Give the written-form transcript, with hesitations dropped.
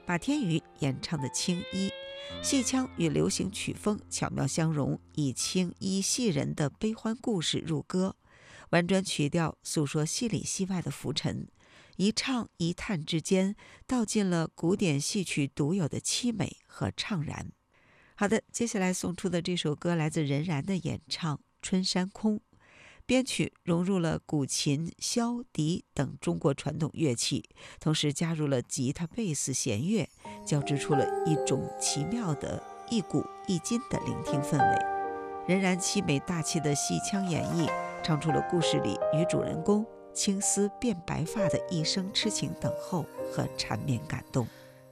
马天宇演唱的青衣，戏腔与流行曲风巧妙相融，以青衣戏人的悲欢故事入歌，婉转曲调诉说戏里戏外的浮沉，一唱一叹之间道尽了古典戏曲独有的凄美和怅然。好的，接下来送出的这首歌来自任然的演唱《春山空》，编曲融入了古琴、箫、笛等中国传统乐器，同时加入了吉他、贝斯、弦乐，交织出了一种奇妙的一古一今的聆听氛围。任然凄美大气的戏腔演绎，唱出了故事里女主人公青丝变白发的一生痴情等候和缠绵感动。